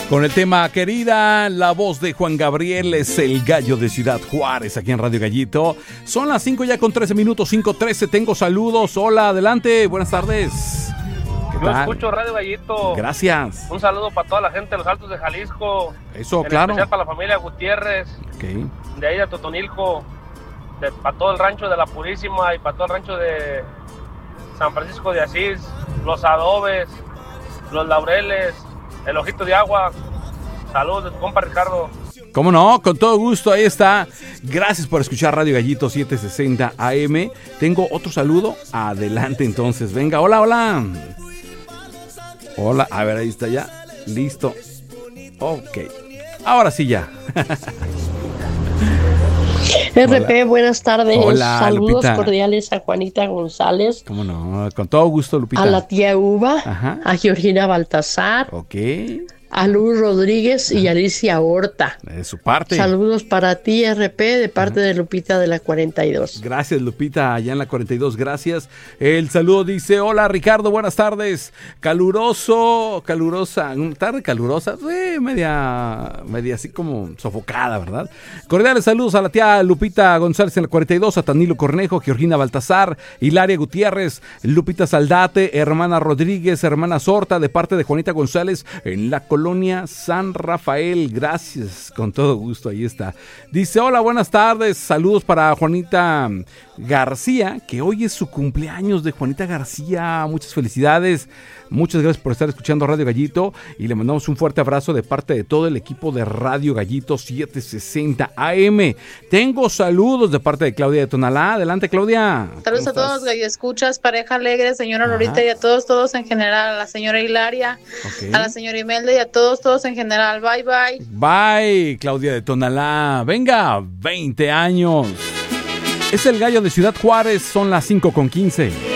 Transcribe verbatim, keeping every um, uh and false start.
Con el tema Querida, la voz de Juan Gabriel es el gallo de Ciudad Juárez, aquí en Radio Gallito. Son las cinco ya con trece minutos, cinco trece. Tengo saludos. Hola, adelante. Buenas tardes. Yo escucho Radio Gallito. Gracias. Un saludo para toda la gente de los Altos de Jalisco. Eso, en claro. especial para la familia Gutiérrez. Okay. De ahí de Totonilco. De, para todo el rancho de La Purísima y para todo el rancho de San Francisco de Asís. Los Adobes, Los Laureles, El Ojito de Agua. Saludos de tu compa Ricardo. ¿Cómo no? Con todo gusto, ahí está. Gracias por escuchar Radio Gallito setecientos sesenta A M. Tengo otro saludo. Adelante entonces, venga. Hola, hola. Hola, a ver, ahí está ya. Listo. Ok. Ahora sí ya. R P, buenas tardes. Hola, saludos Lupita. Cordiales a Juanita González. ¿Cómo no? Con todo gusto, Lupita. A la tía Uva. Ajá. A Georgina Baltasar. Ok. A Luz Rodríguez y Alicia Horta. De su parte. Saludos para ti, R P, de parte Ajá. de Lupita de la cuarenta y dos. Gracias, Lupita, allá en la cuarenta y dos, gracias. El saludo dice, hola Ricardo, buenas tardes. Caluroso, calurosa, una tarde calurosa, eh, media, media así como sofocada, ¿verdad? Cordiales saludos a la tía Lupita González en la cuarenta y dos, a Tanilo Cornejo, Georgina Baltasar, Hilaria Gutiérrez, Lupita Saldate, hermana Rodríguez, hermana Sorta, de parte de Juanita González en la colonia San Rafael. Gracias, con todo gusto, ahí está. Dice, hola, buenas tardes, saludos para Juanita García, que hoy es su cumpleaños de Juanita García. Muchas felicidades, muchas gracias por estar escuchando Radio Gallito y le mandamos un fuerte abrazo de parte de todo el equipo de Radio Gallito setecientos sesenta A M. Tengo saludos de parte de Claudia de Tonalá. Adelante, Claudia. Saludos a todos, gallo escuchas, pareja alegre, señora Lorita y a todos, todos en general, a la señora Hilaria, Okay. a la señora Imelda y a todos, todos en general. Bye, bye. Bye, Claudia de Tonalá. Venga, veinte años. Es el gallo de Ciudad Juárez, son las cinco con quince.